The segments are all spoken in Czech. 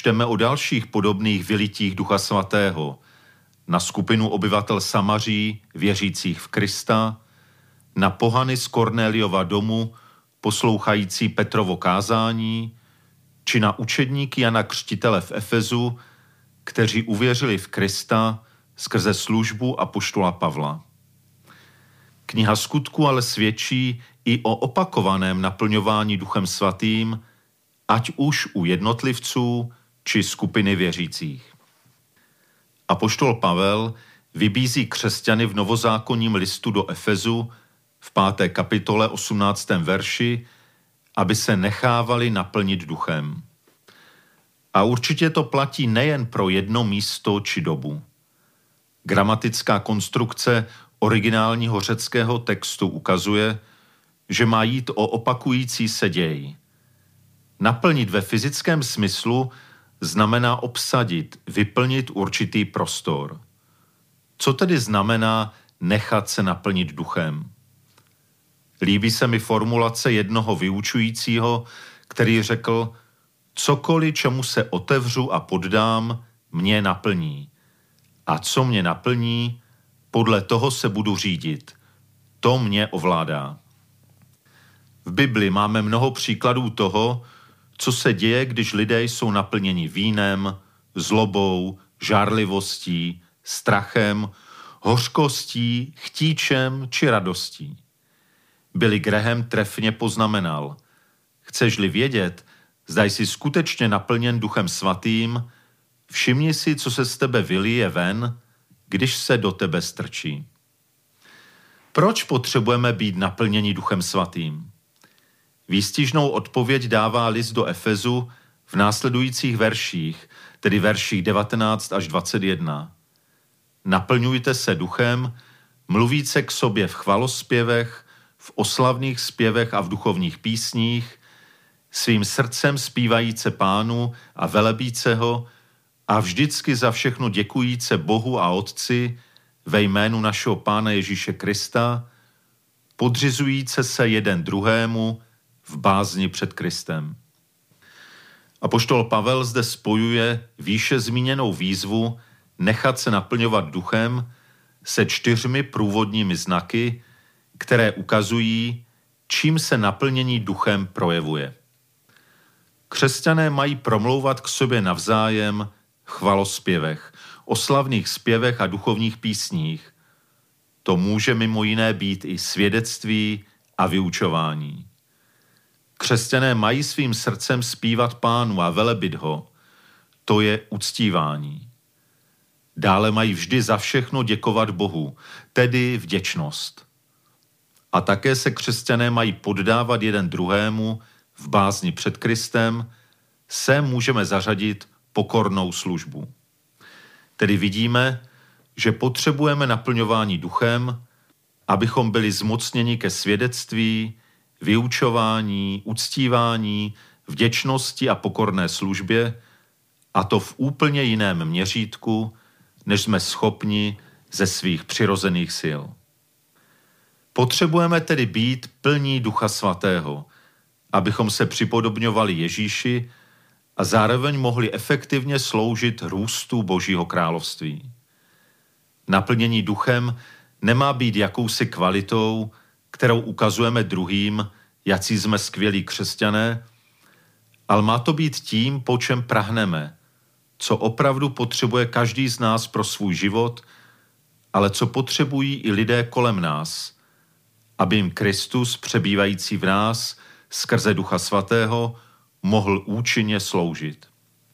čteme o dalších podobných vylitích Ducha Svatého na skupinu obyvatel Samaří, věřících v Krista, na pohany z Kornéliova domu, poslouchající Petrovo kázání, či na učedníky Jana Křtitele v Efezu, kteří uvěřili v Krista skrze službu apoštola Pavla. Kniha Skutků ale svědčí i o opakovaném naplňování Duchem Svatým, ať už u jednotlivců či skupiny věřících. Apoštol Pavel vybízí křesťany v novozákonním listu do Efezu v 5. kapitole 18. verši, aby se nechávali naplnit duchem. A určitě to platí nejen pro jedno místo či dobu. Gramatická konstrukce originálního řeckého textu ukazuje, že má jít o opakující se děj. Naplnit ve fyzickém smyslu znamená obsadit, vyplnit určitý prostor. Co tedy znamená nechat se naplnit duchem? Líbí se mi formulace jednoho vyučujícího, který řekl: cokoliv, čemu se otevřu a poddám, mě naplní. A co mě naplní, podle toho se budu řídit. To mě ovládá. V Bibli máme mnoho příkladů toho, co se děje, když lidé jsou naplněni vínem, zlobou, žárlivostí, strachem, hořkostí, chtíčem či radostí. Billy Graham trefně poznamenal: chceš-li vědět, zda jsi skutečně naplněn Duchem Svatým, všimni si, co se z tebe vylije ven, když se do tebe strčí. Proč potřebujeme být naplněni Duchem Svatým? Výstižnou odpověď dává list do Efezu v následujících verších, tedy verších 19 až 21. Naplňujte se duchem, mluvíce k sobě v chvalospěvech, v oslavných zpěvech a v duchovních písních, svým srdcem zpívajíce Pánu a velebíce ho a vždycky za všechno děkujíce Bohu a Otci ve jménu našeho Pána Ježíše Krista, podřizujíce se jeden druhému v bázni před Kristem. Apoštol Pavel zde spojuje výše zmíněnou výzvu nechat se naplňovat duchem se 4 průvodními znaky, které ukazují, čím se naplnění duchem projevuje. Křesťané mají promlouvat k sobě navzájem v chvalospěvech, oslavných zpěvech a duchovních písních. To může mimo jiné být i svědectví a vyučování. Křesťané mají svým srdcem zpívat Pánu a velebit ho. To je uctívání. Dále mají vždy za všechno děkovat Bohu, tedy vděčnost. A také se křesťané mají poddávat jeden druhému v bázni před Kristem, se můžeme zařadit pokornou službu. Tedy vidíme, že potřebujeme naplňování duchem, abychom byli zmocněni ke svědectví, vyučování, uctívání, vděčnosti a pokorné službě, a to v úplně jiném měřítku, než jsme schopni ze svých přirozených sil. Potřebujeme tedy být plní Ducha Svatého, abychom se připodobňovali Ježíši a zároveň mohli efektivně sloužit růstu Božího království. Naplnění duchem nemá být jakousi kvalitou, kterou ukazujeme druhým, jací jsme skvělí křesťané, ale má to být tím, po čem prahneme, co opravdu potřebuje každý z nás pro svůj život, ale co potřebují i lidé kolem nás, aby jim Kristus, přebývající v nás, skrze Ducha Svatého, mohl účinně sloužit.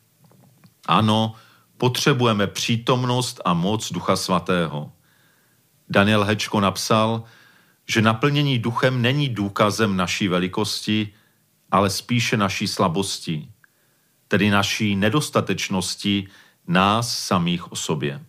Ano, potřebujeme přítomnost a moc Ducha Svatého. Daniel Hečko napsal, že naplnění duchem není důkazem naší velikosti, ale spíše naší slabosti, tedy naší nedostatečnosti nás samých o sobě.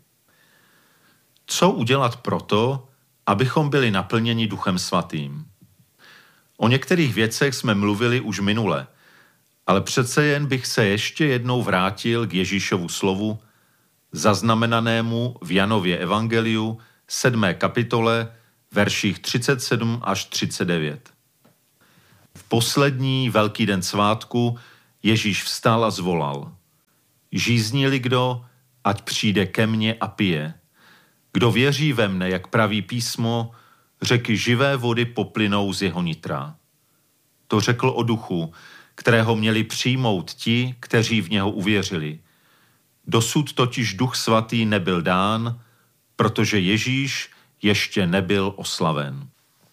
Co udělat proto, abychom byli naplněni Duchem Svatým? O některých věcech jsme mluvili už minule, ale přece jen bych se ještě jednou vrátil k Ježíšovu slovu, zaznamenanému v Janově evangeliu 7. kapitole, verších 37 až 39. V poslední velký den svátku Ježíš vstal a zvolal: Žízní-li kdo, ať přijde ke mně a pije. Kdo věří ve mne, jak praví písmo, řeky živé vody poplynou z jeho nitra. To řekl o duchu, kterého měli přijmout ti, kteří v něho uvěřili. Dosud totiž Duch Svatý nebyl dán, protože Ježíš ještě nebyl oslaven.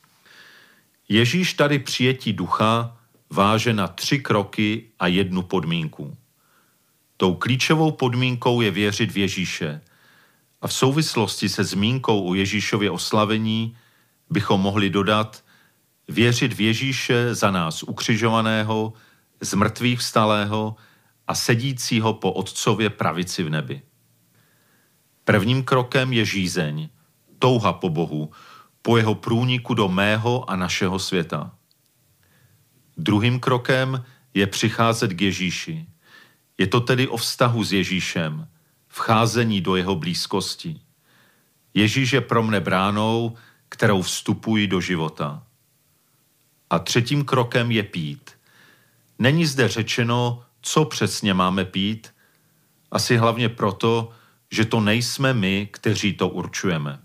Ježíš tady přijetí ducha váže na 3 kroky a 1 podmínku. Tou klíčovou podmínkou je věřit v Ježíše a v souvislosti se zmínkou o Ježíšově oslavení bychom mohli dodat věřit v Ježíše za nás ukřižovaného, z mrtvých vstalého a sedícího po Otcově pravici v nebi. Prvním krokem je žízeň, touha po Bohu, po jeho průniku do mého a našeho světa. Druhým krokem je přicházet k Ježíši. Je to tedy o vztahu s Ježíšem, vcházení do jeho blízkosti. Ježíš je pro mne bránou, kterou vstupuji do života. A třetím krokem je pít. Není zde řečeno, co přesně máme pít, asi hlavně proto, že to nejsme my, kteří to určujeme.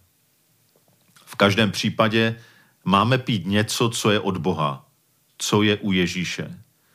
V každém případě máme pít něco, co je od Boha, co je u Ježíše.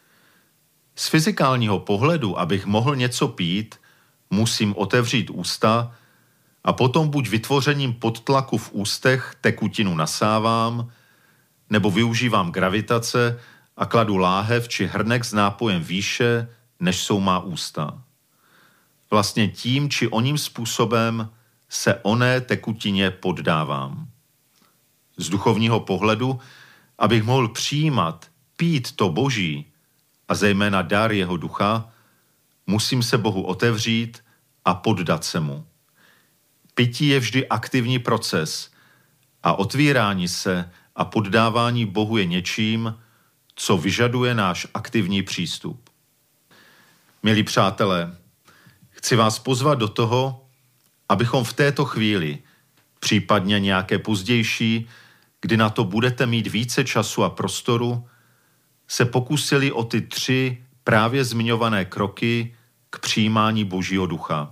Z fyzikálního pohledu, abych mohl něco pít, musím otevřít ústa a potom buď vytvořením podtlaku v ústech tekutinu nasávám, nebo využívám gravitace a kladu láhev či hrnek s nápojem výše, než jsou má ústa. Vlastně tím či oním způsobem se oné tekutině poddávám. Z duchovního pohledu, abych mohl přijímat, pít to Boží a zejména dar jeho ducha, musím se Bohu otevřít a poddat se mu. Pití je vždy aktivní proces a otvírání se a poddávání Bohu je něčím, co vyžaduje náš aktivní přístup. Milí přátelé, chci vás pozvat do toho, abychom v této chvíli, případně nějaké pozdější, kdy na to budete mít více času a prostoru, se pokusili o ty 3 právě zmiňované kroky k přijímání Božího ducha.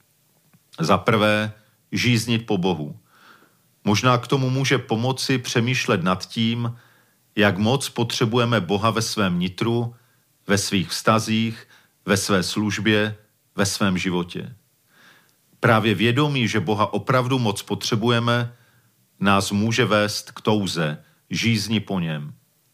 Za prvé, žíznit po Bohu. Možná k tomu může pomoci přemýšlet nad tím, jak moc potřebujeme Boha ve svém nitru, ve svých vztazích, ve své službě, ve svém životě. Právě vědomí, že Boha opravdu moc potřebujeme, nás může vést k touze, žízni po něm.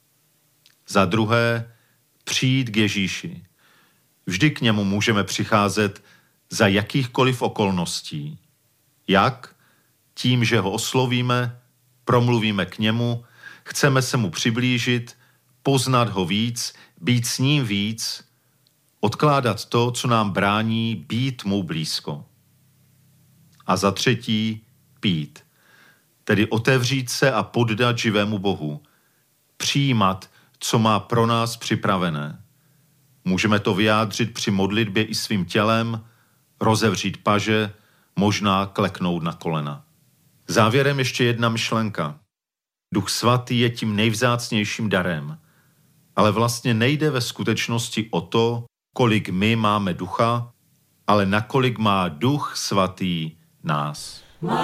Za druhé, přijít k Ježíši. Vždy k němu můžeme přicházet za jakýchkoliv okolností. Jak? Tím, že ho oslovíme, promluvíme k němu, chceme se mu přiblížit, poznat ho víc, být s ním víc, odkládat to, co nám brání být mu blízko. A za třetí, pít. Tedy otevřít se a poddat živému Bohu. Přijímat, co má pro nás připravené. Můžeme to vyjádřit při modlitbě i svým tělem, rozevřít paže, možná kleknout na kolena. Závěrem ještě jedna myšlenka. Duch Svatý je tím nejvzácnějším darem, ale vlastně nejde ve skutečnosti o to, kolik my máme ducha, ale nakolik má Duch Svatý nás.